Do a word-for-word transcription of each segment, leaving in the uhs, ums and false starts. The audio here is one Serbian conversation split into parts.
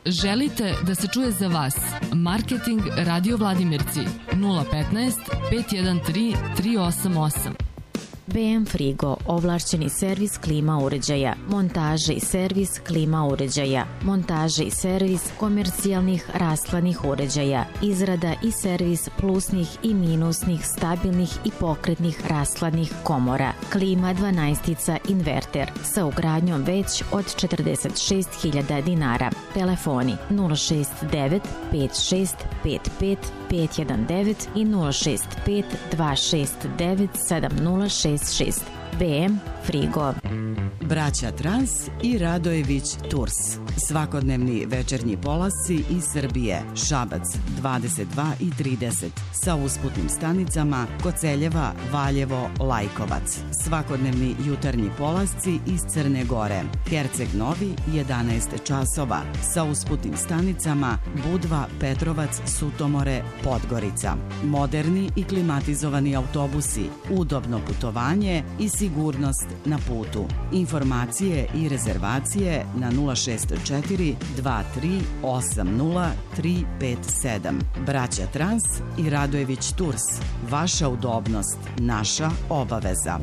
Želite da se čuje za vas? Marketing Radio Vladimirci nula petnaest pet jedan tri tri osam osam. B M Frigo, ovlašćeni servis klima uređaja, montaže i servis klima uređaja, montaže i servis komercijalnih rastlanih uređaja, izrada i servis plusnih i minusnih, stabilnih i pokretnih rastlanih komora, klima dvanaestica inverter sa ugradnjom već od četrdeset šest hiljada dinara. Telefoni nula šest devet pet šest pet pet pet jedan devet i nula šest pet dva šest devet sedam nula šest šest. B M Frigo. Braća Trans i Radojević Tours. Svakodnevni večernji polasci iz Srbije. Šabac dvadeset dva i trideset sa usputnim stanicama Koceljeva, Valjevo, Lajkovac. Svakodnevni jutarnji polasci iz Crne Gore. Herceg Novi jedanaest časova sa usputnim stanicama Budva, Petrovac, Sutomore, Podgorica. Moderni i klimatizovani autobusi, udobno putovanje i sigurnost na putu. Informacije i rezervacije na nula šest četiri dva tri osam nula tri pet sedam. Braća Trans i Radojević Tours. Vaša udobnost, naša obaveza.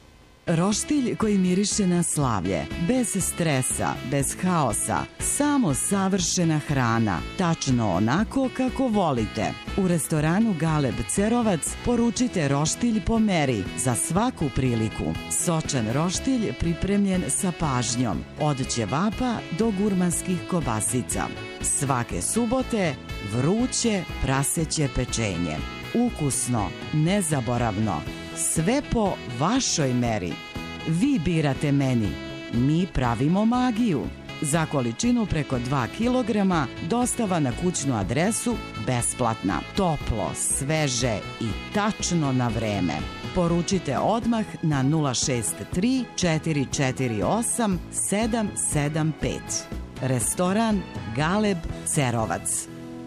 Roštilj koji miriše na slavlje, bez stresa, bez haosa, samo savršena hrana, tačno onako kako volite. U restoranu Galeb Cerovac poručite roštilj po meri za svaku priliku. Sočan roštilj pripremljen sa pažnjom, od ćevapa do gurmanskih kobasica. Svake subote vruće praseće pečenje. Ukusno, nezaboravno. Sve po vašoj meri. Vi birate meni, mi pravimo magiju. Za količinu preko dva kilograma dostava na kućnu adresu besplatna. Toplo, sveže i tačno na vreme. Poručite odmah na nula šest tri četiri četiri osam sedam sedam pet. Restoran Galeb Cerovac.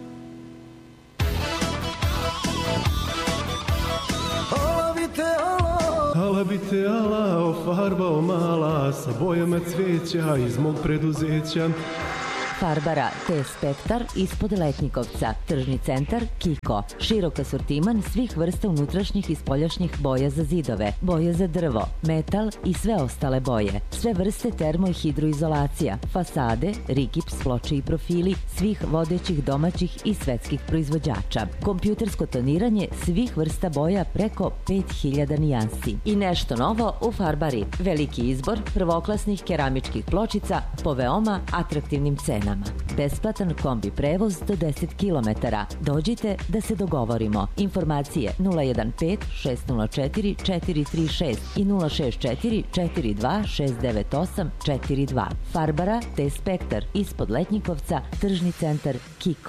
Ala bi te ala ofarbao mala sa bojama cveća iz mog preduzeća. Farbara T-Spektar ispod Letnjikovca, tržni centar Kiko. Širok asortiman svih vrsta unutrašnjih i spoljašnjih boja za zidove, boje za drvo, metal i sve ostale boje. Sve vrste termo i hidroizolacija, fasade, rigips, ploče i profili svih vodećih domaćih i svetskih proizvođača. Kompjutersko toniranje svih vrsta boja preko pet hiljada nijansi. I nešto novo u Farbari. Veliki izbor prvoklasnih keramičkih pločica po veoma atraktivnim cenama. Besplatan kombi prevoz do deset kilometara. Dođite da se dogovorimo. Informacije nula jedan pet šest nula četiri četiri tri šest i nula šest četiri četiri dva šest devet osam četiri dva. Farbara T-Spektar ispod Letnjikovca, tržni centar Kiko.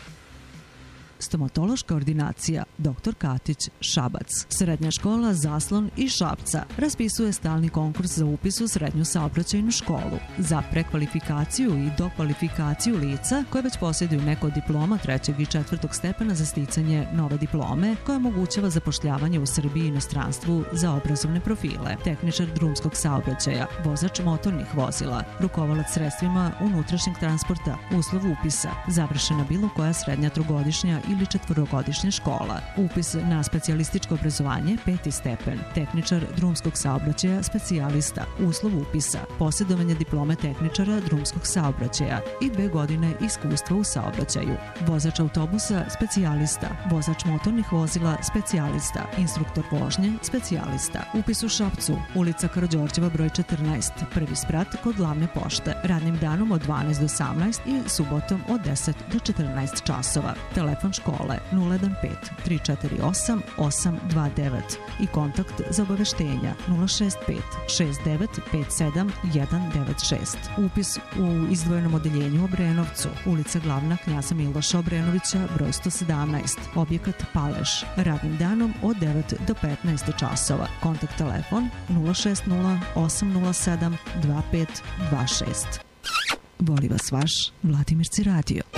Stomatološka ordinacija doktor Katić, Šabac. Srednja škola Zaslon iz Šapca raspisuje stalni konkurs za upis u srednju saobraćajnu školu. Za prekvalifikaciju i dokvalifikaciju lica koje već posjeduju neko od diploma trećeg i četvrtog stepena za sticanje nove diplome koja omogućava zapošljavanje u Srbiji i inostranstvu za obrazovne profile. Tehničar drumskog saobraćaja, vozač motornih vozila, rukovalac sredstvima unutrašnjeg transporta, uslov upisa, završena bilo koja srednja trogodišnja ili četvorogodišnja škola. Upis na specijalističko obrazovanje peti stepen. Tehničar drumskog saobraćaja specijalista. Uslov upisa. Posjedovanje diplome tehničara drumskog saobraćaja i dve godine iskustva u saobraćaju. Vozač autobusa specijalista. Vozač motornih vozila specijalista. Instruktor vožnje specijalista. Upis u Šapcu. Ulica Karađorđeva broj četrnaest. Prvi sprat kod glavne pošte. Radnim danom od dvanaest do osamnaest i subotom od deset do četrnaest časova. Telefon škole nula jedan pet tri četiri osam osam dva devet i kontakt za obaveštenja nula šest pet šest devet pet sedam jedan devet šest. Upis u izdvojenom odeljenju u Obrenovcu, ulica Glavna Knjaza Miloša Obrenovića broj sto sedamnaest, objekat Paleš, radnim danom od devet do petnaest časova. Kontakt telefon nula šest nula osam nula sedam dva pet dva šest. Voli vas vaš Vladimirci radio.